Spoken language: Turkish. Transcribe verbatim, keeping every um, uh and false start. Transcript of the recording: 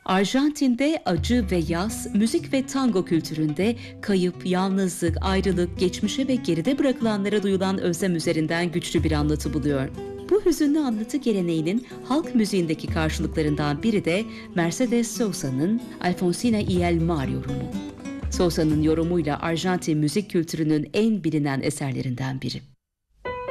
Arjantin'de acı ve yas, müzik ve tango kültüründe kayıp, yalnızlık, ayrılık, geçmişe ve geride bırakılanlara duyulan özlem üzerinden güçlü bir anlatı buluyor. Bu hüzünlü anlatı geleneğinin halk müziğindeki karşılıklarından biri de Mercedes Sosa'nın Alfonsina y el Mar yorumu. Sosa'nın yorumuyla Arjantin müzik kültürünün en bilinen eserlerinden biri.